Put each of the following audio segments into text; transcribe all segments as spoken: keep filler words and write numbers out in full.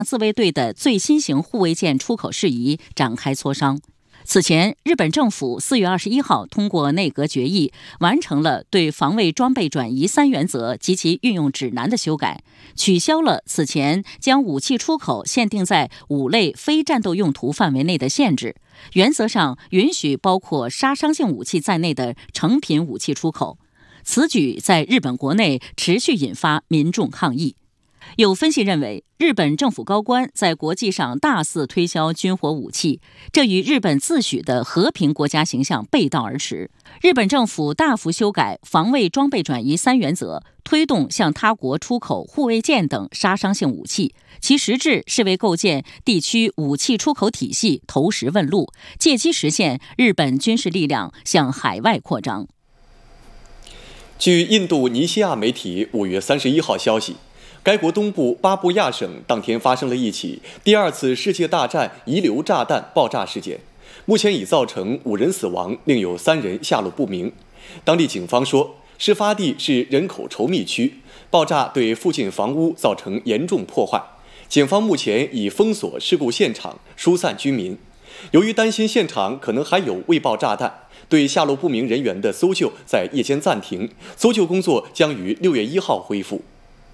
自卫队的最新型护卫舰出口事宜展开磋商。此前，日本政府四月二十一号通过内阁决议，完成了对防卫装备转移三原则及其运用指南的修改，取消了此前将武器出口限定在五类非战斗用途范围内的限制，原则上允许包括杀伤性武器在内的成品武器出口。此举在日本国内持续引发民众抗议。有分析认为，日本政府高官在国际上大肆推销军火武器，这与日本自诩的和平国家形象背道而驰。日本政府大幅修改防卫装备转移三原则，推动向他国出口护卫舰等杀伤性武器，其实质是为构建地区武器出口体系投石问路，借机实现日本军事力量向海外扩张。 据印度尼西亚媒体五月三十一号消息，该国东部巴布亚省当天发生了一起第二次世界大战遗留炸弹爆炸事件，目前已造成五人死亡，另有三人下落不明。当地警方说，事发地是人口稠密区，爆炸对附近房屋造成严重破坏。警方目前已封锁事故现场，疏散居民。由于担心现场可能还有未爆炸弹，对下落不明人员的搜救在夜间暂停，搜救工作将于六月一号恢复。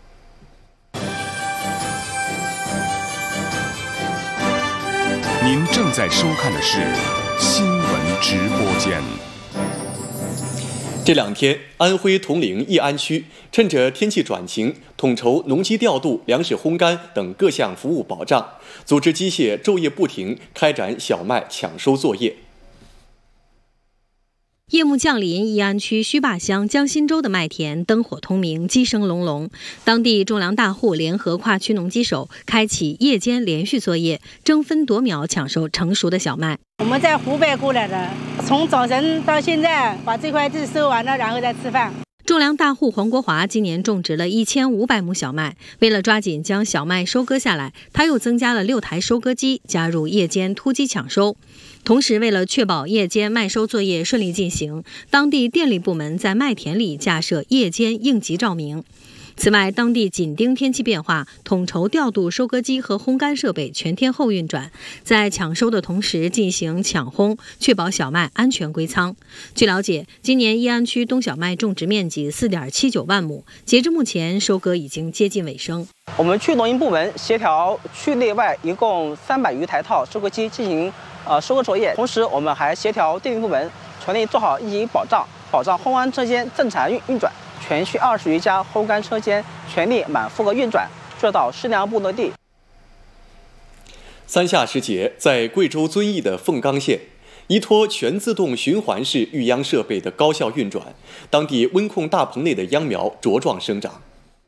您正在收看的是新闻直播间。 这两天，安徽铜陵义安区趁着天气转晴，统筹农机调度、粮食烘干等各项服务保障，组织机械昼夜不停开展小麦抢收作业。 夜幕降临，义安区须坝乡江心洲的麦田灯火通明，鸡声隆隆。当地种粮大户联合跨区农机手，开启夜间连续作业，争分夺秒抢收成熟的小麦。 我们在湖北过来的，从早晨到现在把这块地收完了，然后再吃饭。 种粮大户黄国华今年种植了一千五百亩小麦，为了抓紧将小麦收割下来，他又增加了六台收割机，加入夜间突击抢收。同时，为了确保夜间麦收作业顺利进行，当地电力部门在麦田里架设夜间应急照明。此外，当地紧盯天气变化，统筹调度收割机和烘干设备全天候运转，在抢收的同时进行抢烘，确保小麦安全归仓。据了解，今年义安区冬小麦种植面积 四点七九万亩，截至目前，收割已经接近尾声。 我们区农营部门协调区内外一共三百余台套收割机进行呃收割作业，同时我们还协调电力部门全力做好应急保障，保障烘干车间正常运运转。全区二十余家烘干车间全力满负荷运转，做到适量不落地。 三下时节，在贵州遵义的凤冈县，依托全自动循环式育秧设备的高效运转，当地温控大棚内的秧苗茁壮生长。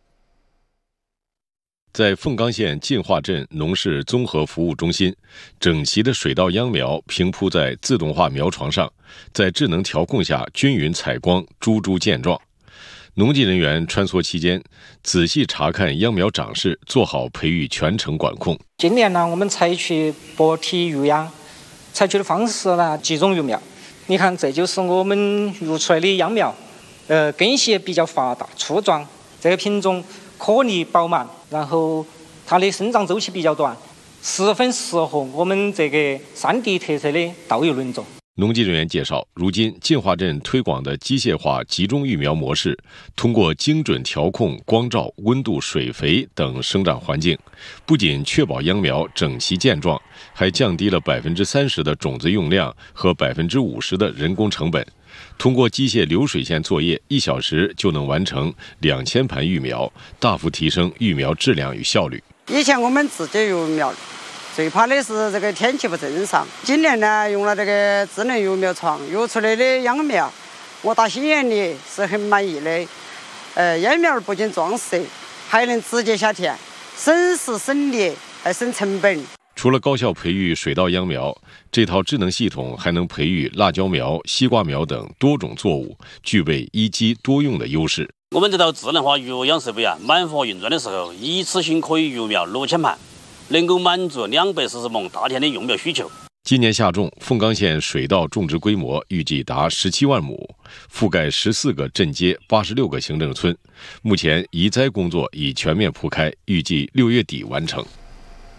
在凤冈县进化镇农事综合服务中心，整齐的水稻秧苗平铺在自动化苗床上，在智能调控下均匀采光，株株健壮。农技人员穿梭期间，仔细查看秧苗长势，做好培育全程管控。 今年呢，我们采取薄体育秧，采取的方式呢，集中育苗。你看，这就是我们育出来的秧苗，呃，根系比较发达粗壮，这个品种颗粒饱满，然后它的生长周期比较短，十分适合我们这个山地特色的稻油轮种。 农技人员介绍，如今进化镇推广的机械化集中育苗模式，通过精准调控光照、温度、水肥等生长环境，不仅确保秧苗整齐健壮，还降低了百分之三十的种子用量和百分之五十的人工成本。通过机械流水线作业，一小时就能完成两千盘育苗，大幅提升育苗质量与效率。 以前我们自己育苗，最怕的是这个天气不正常。今年呢，用了这个智能育苗床，育出来的秧苗，我打心眼里是很满意的。呃，秧苗不仅壮实，还能直接下田，省时省力，还省成本。 除了高效培育水稻秧苗，这套智能系统还能培育辣椒苗、西瓜苗等多种作物，具备一机多用的优势。 我们这套智能化育秧设备啊，满负荷运转的时候，一次性可以育苗六千盘，能够满足两百四十亩大田的用苗需求。 今年夏种，凤冈县水稻种植规模预计达十七万亩，覆盖十四个镇街、八十六个行政村。目前移栽工作已全面铺开，预计六月底完成。